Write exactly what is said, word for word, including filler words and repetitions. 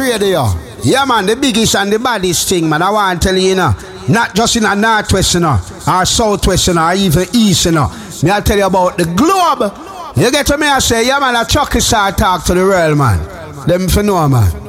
Radio. Yeah, man, the biggest and the baddest thing, man. I want to tell you, you know, not just in the northwest, you know, or southwest, you know, or even east, you know. Me I tell you about the globe. You get to me, I say, yeah, man, I chuck it, start talk to the world, man. Them for know, man.